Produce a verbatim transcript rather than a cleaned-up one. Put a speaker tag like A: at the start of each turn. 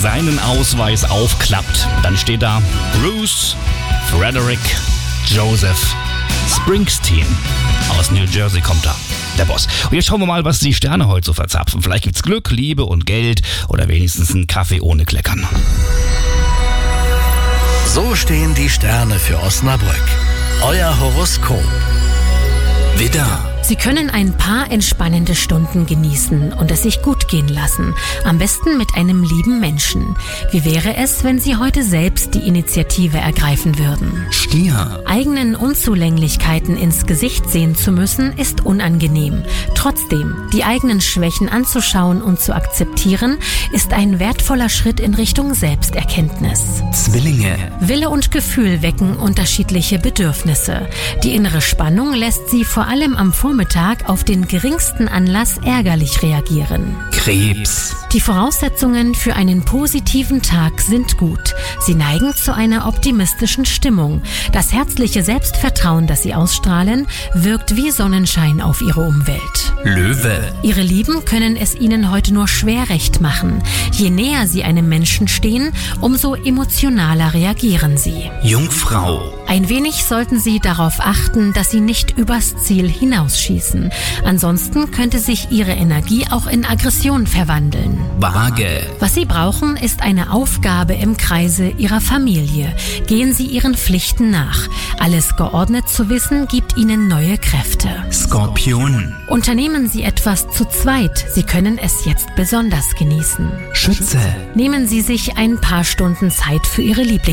A: seinen Ausweis aufklappt, dann steht da Bruce Frederick Joseph Springsteen. Aus New Jersey kommt er, der Boss. Und jetzt schauen wir mal, was die Sterne heute so verzapfen. Vielleicht gibt's Glück, Liebe und Geld oder wenigstens einen Kaffee ohne Kleckern.
B: So stehen die Sterne für Osnabrück. Euer Horoskop. Widder.
C: Sie können ein paar entspannende Stunden genießen und es sich gut gehen lassen. Am besten mit einem lieben Menschen. Wie wäre es, wenn Sie heute selbst die Initiative ergreifen würden?
D: Stier.
C: Eigenen Unzulänglichkeiten ins Gesicht sehen zu müssen, ist unangenehm. Trotzdem, die eigenen Schwächen anzuschauen und zu akzeptieren, ist ein wertvoller Schritt in Richtung Selbsterkenntnis.
D: Zwillinge.
C: Wille und Gefühl wecken unterschiedliche Bedürfnisse. Die innere Spannung lässt Sie vor allem am Vormittag auf den geringsten Anlass ärgerlich reagieren.
D: Krebs.
C: Die Voraussetzungen für einen positiven Tag sind gut. Sie neigen zu einer optimistischen Stimmung. Das herzliche Selbstvertrauen, das Sie ausstrahlen, wirkt wie Sonnenschein auf Ihre Umwelt.
D: Löwe.
C: Ihre Lieben können es Ihnen heute nur schwer recht machen. Je näher Sie einem Menschen stehen, umso emotionaler reagieren Sie.
D: Jungfrau.
C: Ein wenig sollten Sie darauf achten, dass Sie nicht übers Ziel hinausschießen. Ansonsten könnte sich Ihre Energie auch in Aggression verwandeln.
D: Waage.
C: Was Sie brauchen, ist eine Aufgabe im Kreise Ihrer Familie. Gehen Sie Ihren Pflichten nach. Alles geordnet zu wissen, gibt Ihnen neue Kräfte.
D: Skorpion.
C: Unternehmen Sie etwas zu zweit. Sie können es jetzt besonders genießen.
D: Schütze.
C: Nehmen Sie sich ein paar Stunden Zeit für Ihre Lieblings